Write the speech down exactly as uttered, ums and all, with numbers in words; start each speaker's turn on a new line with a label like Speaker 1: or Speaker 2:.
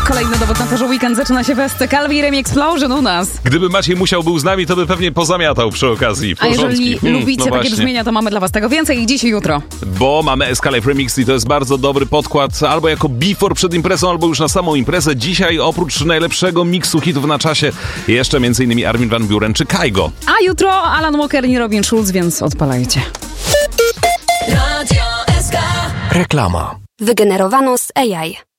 Speaker 1: Kolejny dowód na to, że weekend zaczyna się fest Calvin Explosion u nas.
Speaker 2: Gdyby Maciej musiał był z nami, to by pewnie pozamiatał przy okazji.
Speaker 1: A jeżeli
Speaker 2: hmm,
Speaker 1: lubicie
Speaker 2: no
Speaker 1: takie
Speaker 2: właśnie.
Speaker 1: brzmienia, to mamy dla was tego więcej i dziś i jutro.
Speaker 2: Bo mamy Escalade Remix i to jest bardzo dobry podkład, albo jako before przed imprezą, albo już na samą imprezę. Dzisiaj oprócz najlepszego miksu hitów na czasie jeszcze m.in. Armin van Buuren czy Kygo.
Speaker 1: A jutro Alan Walker i Robin Schulz, więc odpalajcie.
Speaker 3: Radio S K.
Speaker 4: Reklama.
Speaker 5: Wygenerowano z A I.